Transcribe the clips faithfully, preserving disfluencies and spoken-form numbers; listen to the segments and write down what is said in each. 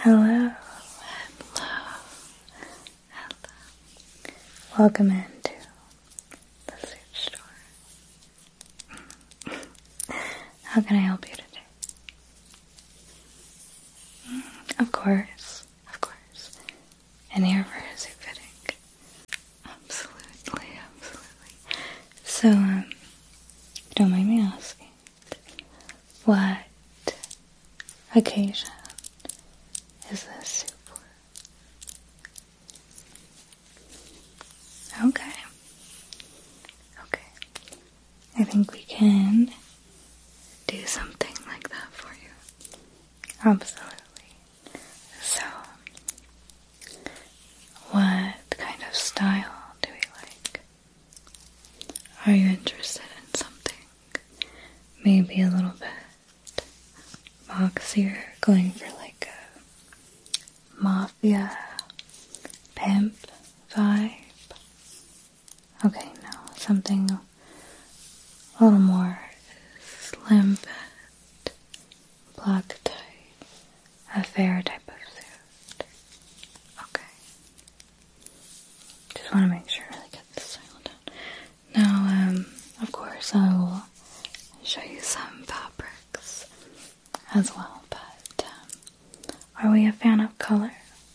Hello, hello, hello. Welcome into the Suit Store. How can I help you today? Of course, of course. And here for a suit fitting. Absolutely, absolutely. So, um, if you don't mind me asking, what occasion is this suit for? Okay. Okay. I think we can do something like that for you. Absolutely. So, what kind of style do we like? Are you interested in something maybe a little bit boxier, going for like a mafia pimp vibe? Okay, no, something a little more slim fit, black tie, a fair type of suit. Okay. Just want to make sure I really get the style down. Now, um, of course, I will show you some fabrics as well, but um, are we a fan of color?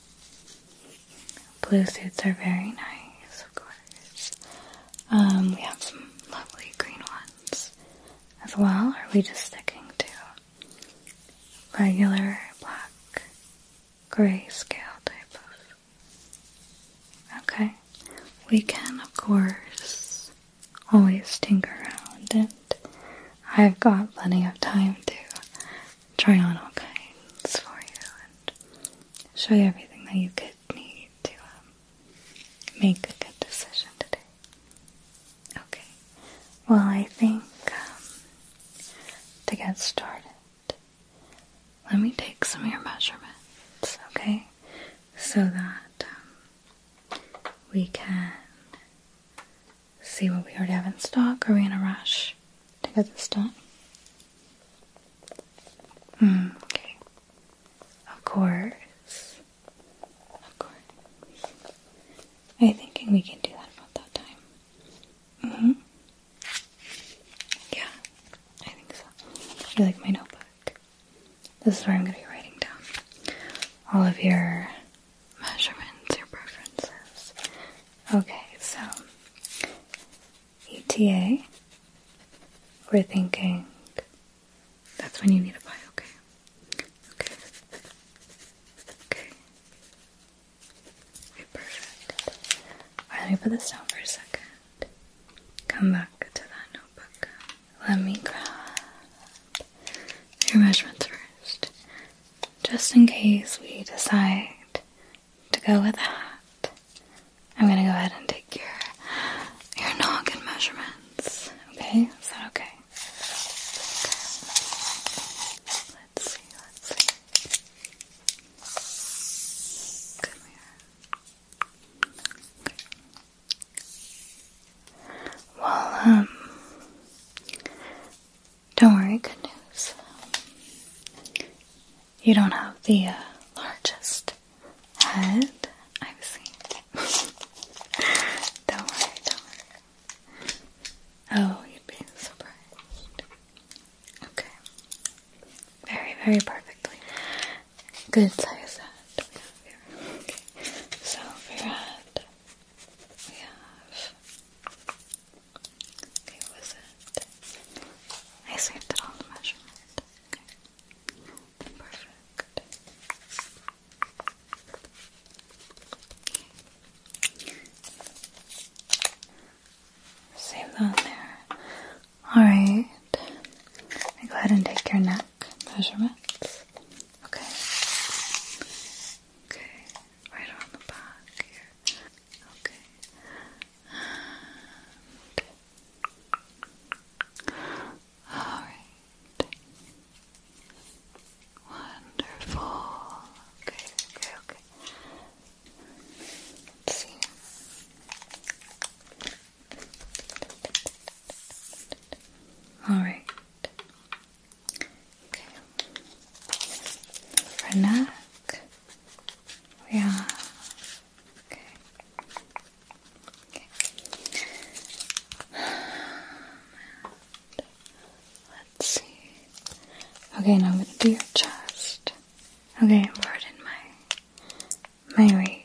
Blue suits are very nice, of course. Um, we have some lovely green ones as well. Are we just sticking to regular black, gray scale type of? Okay. We can, of course, always tinker around, and I've got plenty of time to try on all kinds for you and show you everything that you could need to um, make a good decision today. Okay. Well, I think um, to get started, let me take some of your measurements, okay? So that um, we can see what we already have in stock. Are we in a rush to get this done? Mm, okay. Of course. Of course. I think we can do that about that time. Mm-hmm. Yeah, I think so. You like my notebook? This is where I'm going to be writing down all of your measurements, your preferences. Okay, so E T A, we're thinking that's when you need to buy, okay? Okay. Okay. Okay, perfect. Alright, let me put this down for a second. Come back to that notebook. Let me grab your measurements first. Just in case we decide to go with that, I'm gonna go ahead and take your your noggin measurements. Okay? Is that okay? Let's see, let's see. Come here. Well, um, don't worry, good news. You don't have the uh, largest head I've seen. Don't worry, don't worry. Oh, you'd be surprised. Okay. Very, very perfectly. Good size head we have here. Okay. So for your head, we have... Okay, what was it? I saved it all the measurement. Okay. Perfect. Save that there. Alright. Let me go ahead and take your neck measurements. Okay. Okay. Right on the back here. Okay. Alright. Wonderful. Okay, okay, okay. Let's see. Alright. Okay. For neck, Okay, now I'm gonna do your chest. Okay, pardon my my rage.